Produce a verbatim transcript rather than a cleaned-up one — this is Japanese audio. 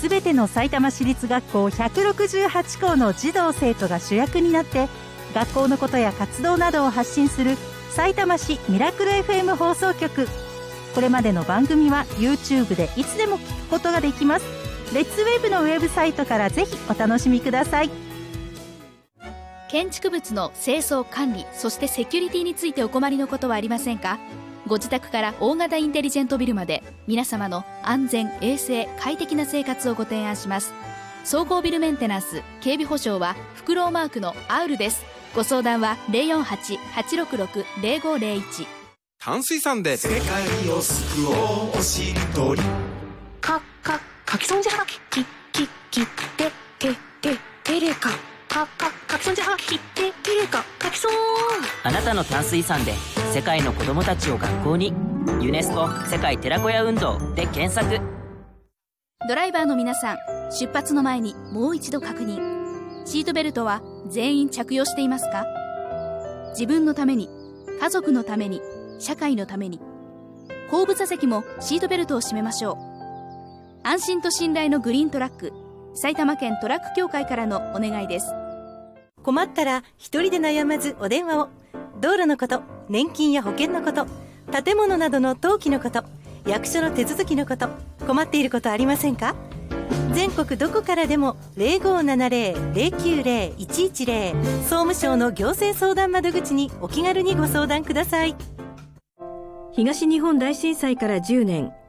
すべてのさいたま市立学校ひゃくろくじゅうはちこうの児童生徒が主役になって学校のことや活動などを発信するさいたま市ミラクル エフエム 放送局。これまでの番組は YouTube でいつでも聞くことができます。レッツウェブのウェブサイトからぜひお楽しみください。 建築物の清掃管理、そしてセキュリティについてお困りのことはありませんか？ご自宅から大型インテリジェントビルまで皆様の安全衛生快適な生活をご提案します。総合ビルメンテナンス警備保障はフクロウマークのアウルです。ご相談は ゼロよんはち はちろくろく ゼロごゼロいち。 淡水さんで世界を救おうおしりとりかかかきそんじはきききててててれかかかかきそんじはきててれかかきそん。 あなたの淡水さんで世界の子どもたちを学校に。ユネスコ世界寺子屋運動で検索。 ドライバーの皆さん、出発の前にもう一度確認。シートベルトは全員着用していますか？自分のために、家族のために、社会のために。後部座席もシートベルトを締めましょう。安心と信頼のグリーントラック、埼玉県トラック協会からのお願いです。 困ったら一人で悩まずお電話を。道路のこと、年金や保険のこと、建物などの登記のこと、役所の手続きのこと、困っていることありませんか？全国どこからでも ゼロごーななゼロ ゼロきゅうゼロ いちいちゼロ 総務省の行政相談窓口にお気軽にご相談ください。 東日本大震災からじゅうねん、